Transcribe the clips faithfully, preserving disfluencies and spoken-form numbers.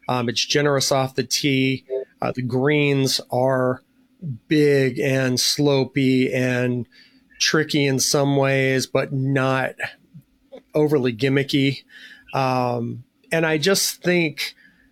Um, it's generous off the tee. Uh, the greens are big and slopey and tricky in some ways, but not overly gimmicky. Um, and I just think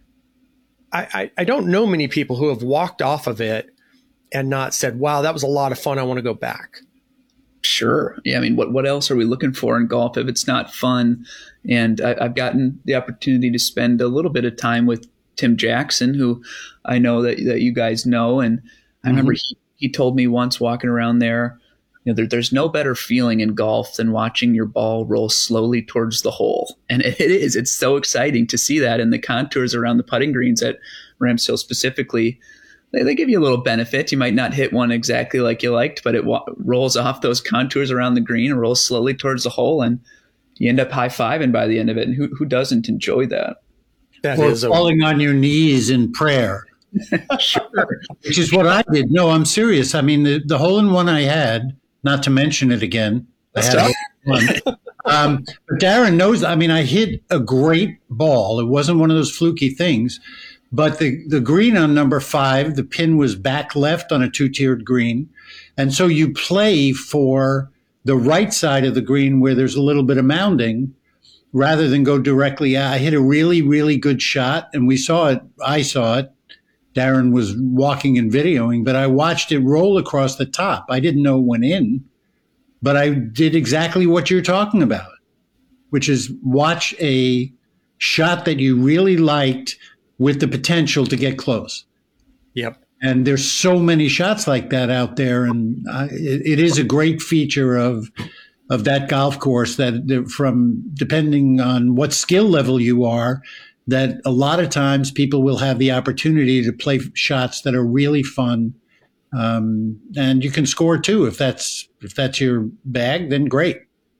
I, I, I don't know many people who have walked off of it and not said, wow, that was a lot of fun. I want to go back. Sure. Yeah. I mean, what, what else are we looking for in golf if it's not fun? And I, I've gotten the opportunity to spend a little bit of time with Tim Jackson, who I know that, that you guys know. And I remember he, he told me once walking around there, you know, there, there's no better feeling in golf than watching your ball roll slowly towards the hole. And it, it is. It's so exciting to see that in the contours around the putting greens at Rams Hill specifically. They, they give you a little benefit. You might not hit one exactly like you liked, but it wa- rolls off those contours around the green and rolls slowly towards the hole. And you end up high-fiving by the end of it. And who, who doesn't enjoy that? That or is a- falling on your knees in prayer. Sure. Which is what I did. No, I'm serious. I mean, the, the hole-in-one I had, not to mention it again. I had a um, but Darren knows, I mean, I hit a great ball. It wasn't one of those fluky things. But the, the green on number five, the pin was back left on a two-tiered green. And so you play for the right side of the green where there's a little bit of mounding rather than go directly out. I hit a really, really good shot, and we saw it. I saw it. Darren was walking and videoing, but I watched it roll across the top. I didn't know it went in, but I did exactly what you're talking about, which is watch a shot that you really liked with the potential to get close. Yep. And there's so many shots like that out there, and I, it, it is a great feature of of that golf course that from depending on what skill level you are, that a lot of times people will have the opportunity to play shots that are really fun. Um, and you can score too. If that's, if that's your bag, then great.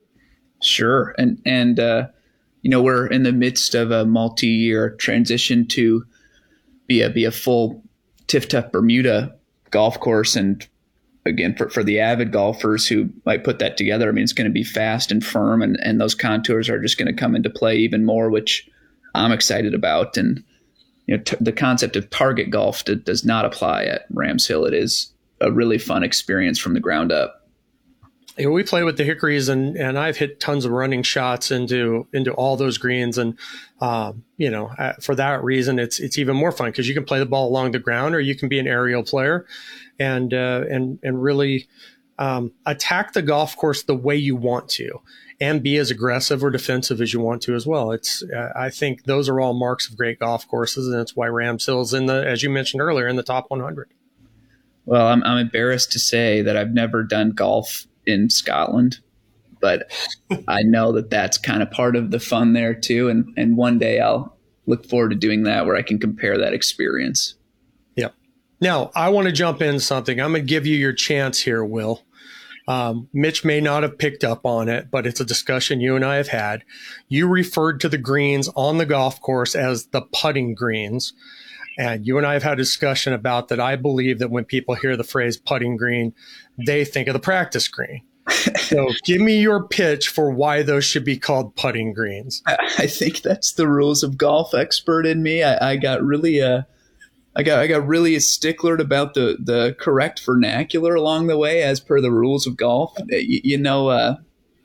Sure. And, and, uh, you know, we're in the midst of a multi-year transition to be a, be a full Tif-Tuf Bermuda golf course. And again, for, for the avid golfers who might put that together, I mean, it's going to be fast and firm, and, and those contours are just going to come into play even more, which I'm excited about. And you know, t- the concept of target golf d- does not apply at Rams Hill. It is a really fun experience from the ground up. You know, we play with the Hickories, and, and I've hit tons of running shots into into all those greens. And, um, you know, uh, for that reason, it's it's even more fun because you can play the ball along the ground, or you can be an aerial player and uh, and and really um, attack the golf course the way you want to, and be as aggressive or defensive as you want to as well. It's uh, I think those are all marks of great golf courses, and that's why Rams Hill's in the, as you mentioned earlier, in the top one hundred. Well, I'm I'm embarrassed to say that I've never done golf in Scotland, but I know that that's kind of part of the fun there too. And, and one day I'll look forward to doing that where I can compare that experience. Yep. Now I want to jump in something. I'm going to give you your chance here, Will. Um, Mitch may not have picked up on it, but it's a discussion you and I have had. You referred to the greens on the golf course as the putting greens. And you and I have had a discussion about that. I believe that when people hear the phrase putting green, they think of the practice green. So give me your pitch for why those should be called putting greens. I think that's the rules of golf expert in me. I, I got really uh, I got I got really a stickler about the, the correct vernacular along the way as per the rules of golf. You, you know, uh,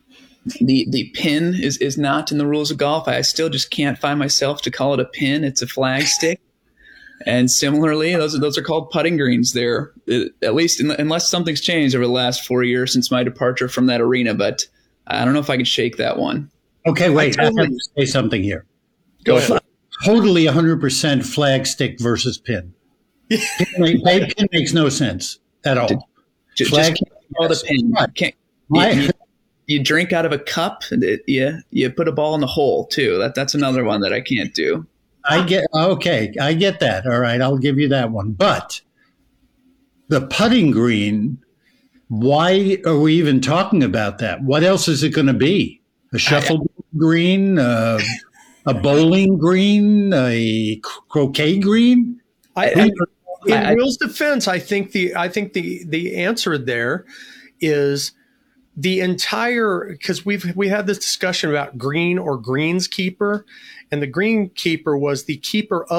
the the pin is, is not in the rules of golf. I still just can't find myself to call it a pin. It's a flag stick. And similarly, those are, those are called putting greens there, at least in, unless something's changed over the last four years since my departure from that arena. But I don't know if I can shake that one. Okay, wait. I, totally, I have to say something here. Go ahead. Totally one hundred percent flag stick versus pin. pin, pin makes no sense at all. Just, flag, just can't call it a pin. Can't, you, you, you drink out of a cup. And it, you, you put a ball in the hole, too. That That's another one that I can't do. I get okay. I get that. All right, I'll give you that one. But the putting green, why are we even talking about that? What else is it going to be? A shuffle I, green, uh, a bowling green, a croquet green? I, I, in I, Will's defense, I think the I think the the answer there is the entire, because we've we had this discussion about green or greenskeeper, and the greenkeeper was the keeper of